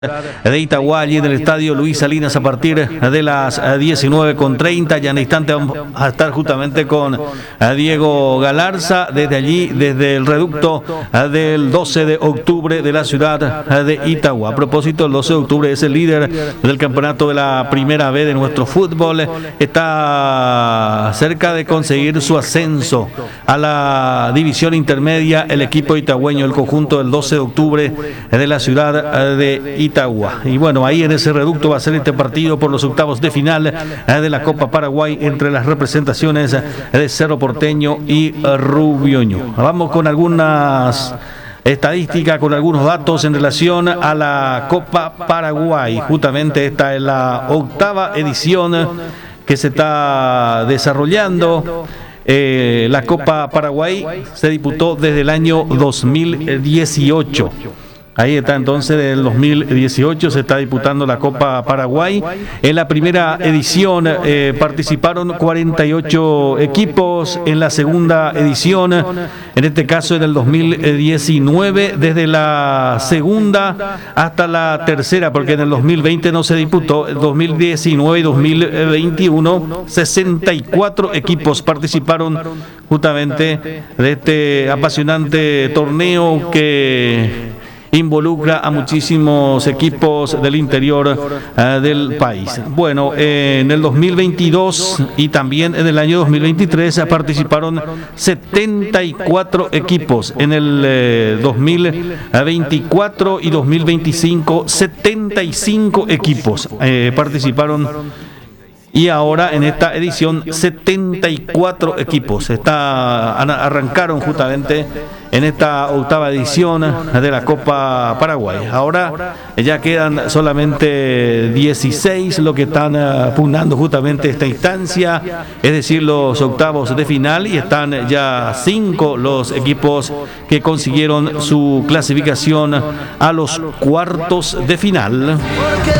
de Itagua, allí en el estadio Luis Salinas a partir de las 19:30. Ya en el instante vamos a estar justamente con Diego Galarza desde allí, desde el reducto del 12 de octubre de la ciudad de Itagua. A propósito, el 12 de octubre es el líder del campeonato de la primera B de nuestro fútbol. Está cerca de conseguir su ascenso a la división intermedia el equipo itagüeño, el conjunto del 12 de octubre de la ciudad de Itagua. Y bueno, ahí en ese reducto va a ser este partido por los octavos de final de la Copa Paraguay entre las representaciones de Cerro Porteño y Rubioño. Vamos con algunas estadísticas, con algunos datos en relación a la Copa Paraguay. Justamente esta es la octava edición que se está desarrollando. La Copa Paraguay se disputó desde el año 2018. Ahí está, entonces, del 2018 se está disputando la Copa Paraguay. En la primera edición participaron 48 equipos. En la segunda edición, en este caso en el 2019, desde la segunda hasta la tercera, porque en el 2020 no se disputó, el 2019 y 2021, 64 equipos participaron justamente de este apasionante torneo que involucra a muchísimos equipos del interior del país. Bueno, en el 2022 y también en el año 2023 participaron 74 equipos. En el 2024 y 2025, 75 equipos participaron. Y ahora en esta edición 74 equipos arrancaron justamente en esta octava edición de la Copa Paraguay. Ahora ya quedan solamente 16 los que están pugnando justamente esta instancia, es decir, los octavos de final, y están ya 5 los equipos que consiguieron su clasificación a los cuartos de final.